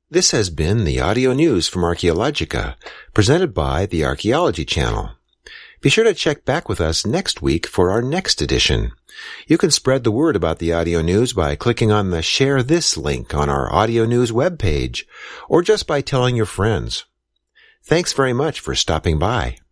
This has been the audio news from Archaeologica, presented by the Archaeology Channel. Be sure to check back with us next week for our next edition. You can spread the word about the audio news by clicking on the Share This link on our audio news webpage, or just by telling your friends. Thanks very much for stopping by.